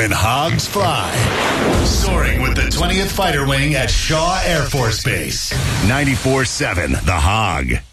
when hogs fly. Soaring with the 20th Fighter Wing at Shaw Air Force Base. 94.7 The Hog.